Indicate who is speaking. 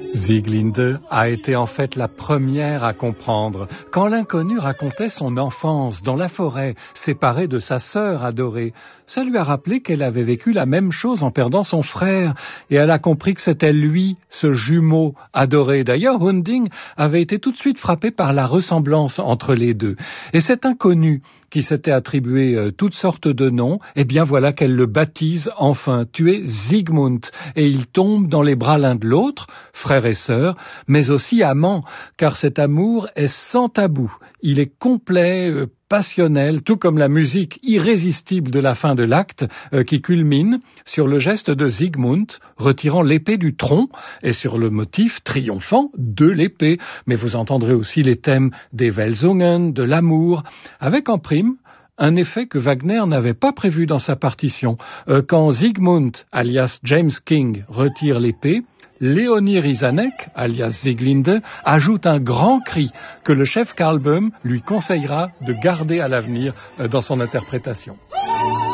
Speaker 1: Sieglinde a été en fait la première à comprendre. Quand l'inconnu racontait son enfance dans la forêt, séparée de sa sœur adorée, ça lui a rappelé qu'elle avait vécu la même chose en perdant son frère, et elle a compris que c'était lui, ce jumeau adoré. D'ailleurs, Hunding avait été tout de suite frappé par la ressemblance entre les deux. Et cet inconnu, qui s'était attribué toutes sortes de noms, eh bien voilà qu'elle le baptise enfin. Tu es Sigmund, et ils tombent dans les bras l'un de l'autre, frère et sœur, mais aussi amants, car cet amour est sans tabou. Il est complet, passionnel, tout comme la musique irrésistible de la fin de l'acte qui culmine sur le geste de Sigmund retirant l'épée du tronc et sur le motif triomphant de l'épée. Mais vous entendrez aussi les thèmes des Welsungen, de l'amour, avec en prime un effet que Wagner n'avait pas prévu dans sa partition. Quand Sigmund, alias James King, retire l'épée, Léonie Rizanek, alias Sieglinde, ajoute un grand cri que le chef Karl Böhm lui conseillera de garder à l'avenir dans son interprétation.